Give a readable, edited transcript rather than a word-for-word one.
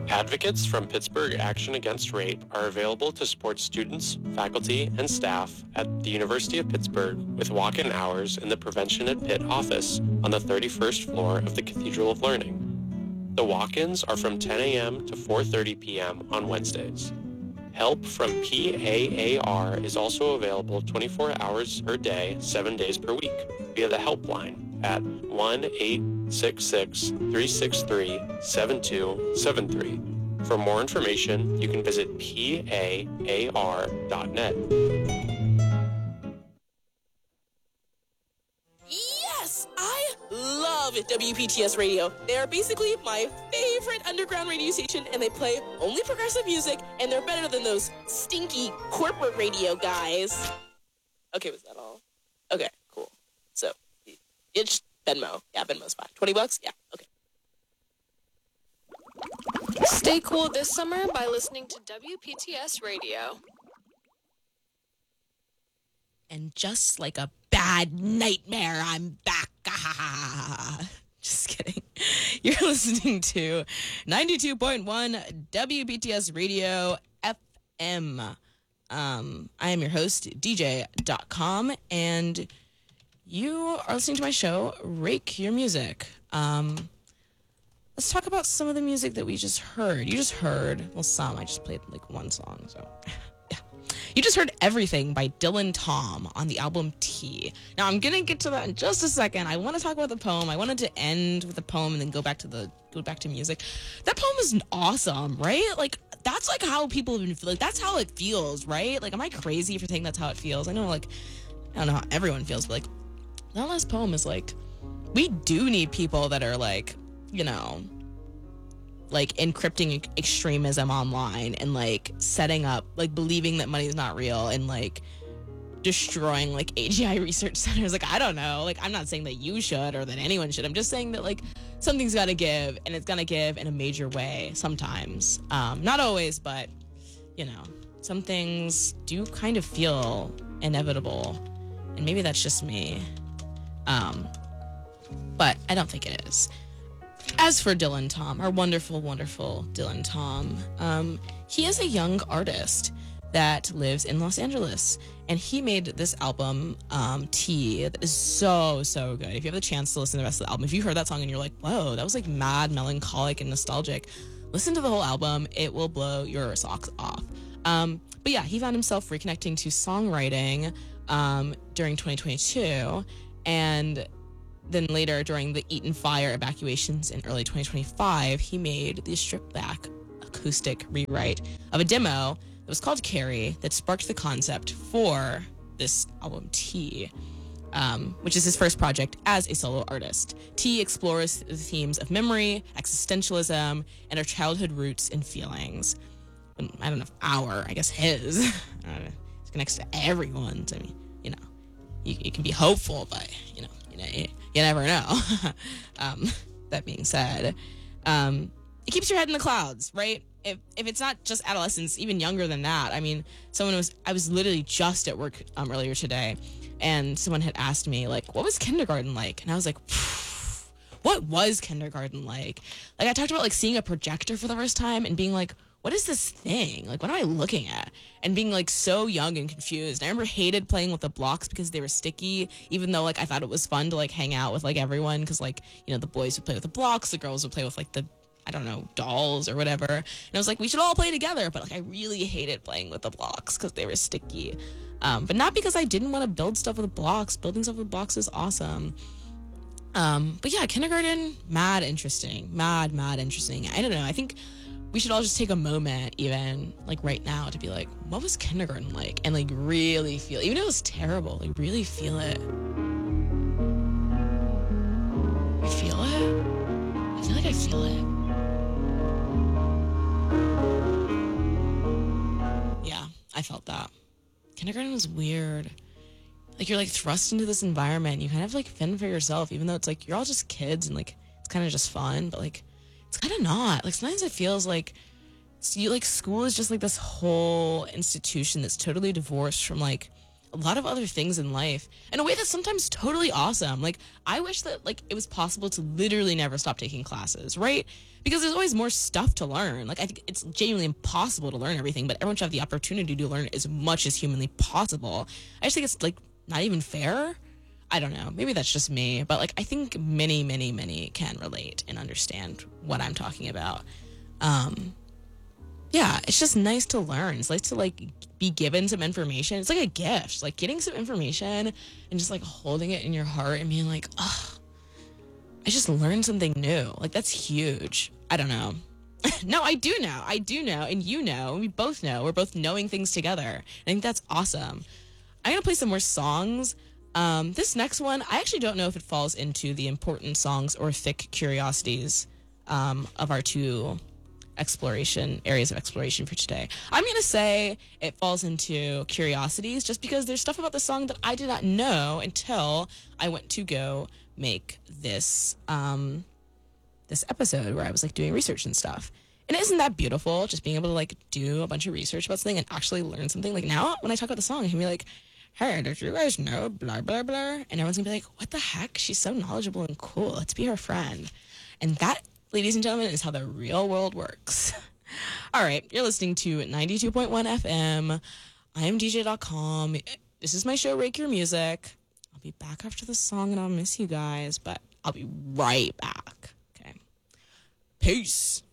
Advocates from Pittsburgh Action Against Rape are available to support students, faculty, and staff at the University of Pittsburgh with walk-in hours in the Prevention at Pitt office on the 31st floor of the Cathedral of Learning. The walk-ins are from 10 a.m. to 4:30 p.m. on Wednesdays. Help from PAAR is also available 24 hours per day, 7 days per week via the helpline at 1-866-363-7273. For more information, you can visit PAAR.net. Yes, I love WPTS Radio. They are basically my favorite underground radio station, and they play only progressive music, and they're better than those stinky corporate radio guys. Okay, was that all? Okay, cool. So, it's Venmo. Yeah, Venmo's fine. $20? Yeah, okay. Stay cool this summer by listening to WPTS Radio. And just like a bad nightmare, I'm back. Just kidding. You're listening to 92.1 WPTS Radio FM. I am your host, DJ.com, and you are listening to my show, Rake Your Music. Let's talk about some of the music that we just heard. You just heard, well, some. I just played like one song, so yeah. You just heard Everything by Dylan Tom on the album T. Now, I'm going to get to that in just a second. I want to talk about the poem. I wanted to end with the poem and then go back to music. That poem is awesome, right? Like, that's like how people have been feeling. That's how it feels, right? Like, am I crazy for thinking that's how it feels? I know, like, I don't know how everyone feels, but like, that last poem is like, we do need people that are like, you know, like encrypting extremism online and like setting up, like believing that money is not real and like destroying like AGI research centers. Like, I don't know. Like, I'm not saying that you should or that anyone should. I'm just saying that like something's got to give, and it's going to give in a major way sometimes. Not always, but you know, some things do kind of feel inevitable, and maybe that's just me. But I don't think it is. As for Dylan Tom, our wonderful, wonderful Dylan Tom, he is a young artist that lives in Los Angeles, and he made this album, T, that is so, so good. If you have the chance to listen to the rest of the album, if you heard that song and you're like, whoa, that was like mad, melancholic, and nostalgic, listen to the whole album. It will blow your socks off. But yeah, he found himself reconnecting to songwriting during 2022, and then later, during the Eaton Fire evacuations in early 2025, he made the stripped-back acoustic rewrite of a demo that was called Carrie that sparked the concept for this album T, which is his first project as a solo artist. T explores the themes of memory, existentialism, and our childhood roots and feelings. And I don't know if I guess his. It's connects to everyone's. I mean, you know, you can be hopeful, but, you never know. That being said, it keeps your head in the clouds, right? If it's not just adolescence, even younger than that. I mean, I was literally just at work earlier today, and someone had asked me, like, what was kindergarten like? And I was like, what was kindergarten like? Like, I talked about, like, seeing a projector for the first time and being like, what is this thing? Like, what am I looking at? And being, like, so young and confused. I remember hated playing with the blocks because they were sticky, even though, like, I thought it was fun to, like, hang out with, like, everyone because, like, you know, the boys would play with the blocks, the girls would play with, like, the, I don't know, dolls or whatever. And I was like, we should all play together. But, like, I really hated playing with the blocks because they were sticky. But not because I didn't want to build stuff with blocks. Building stuff with blocks is awesome. But, yeah, kindergarten, mad interesting. Mad interesting. I don't know. I think we should all just take a moment, even like right now, to be like, what was kindergarten like? And like really feel, even if it was terrible, like really feel it. I feel it? I feel like I feel it. Yeah, I felt that. Kindergarten was weird. Like, you're like thrust into this environment. You kind of like fend for yourself, even though it's like you're all just kids and like it's kind of just fun, but like it's kind of not. Like, sometimes it feels like school is just like this whole institution that's totally divorced from like a lot of other things in life in a way that's sometimes totally awesome. Like, I wish that, like, it was possible to literally never stop taking classes, right? Because there's always more stuff to learn. Like, I think it's genuinely impossible to learn everything, but everyone should have the opportunity to learn as much as humanly possible. I just think it's, like, not even fair. I don't know. Maybe that's just me, but, like, I think many, many, many can relate and understand what I'm talking about. Yeah, it's just nice to learn. It's nice to, like, be given some information. It's like a gift, like getting some information and just, like, holding it in your heart and being like, oh, I just learned something new. Like, that's huge. I don't know. No, I do know. And you know. And we both know. We're both knowing things together. I think that's awesome. I'm going to play some more songs. This next one, I actually don't know if it falls into the important songs or thick curiosities of our two areas of exploration for today. I'm going to say it falls into curiosities just because there's stuff about the song that I did not know until I went to go make this this episode where I was, like, doing research and stuff. And isn't that beautiful, just being able to, like, do a bunch of research about something and actually learn something? Like, now when I talk about the song, I can be like, hey, did you guys know blah blah blah, and everyone's gonna be like, what the heck, she's so knowledgeable and cool, let's be her friend. And that, ladies and gentlemen, is how the real world works. All right, you're listening to 92.1 FM. I am DJ.com. This is my show, Rake Your Music. I'll be back after the song, and I'll miss you guys, but I'll be right back. Okay. Peace.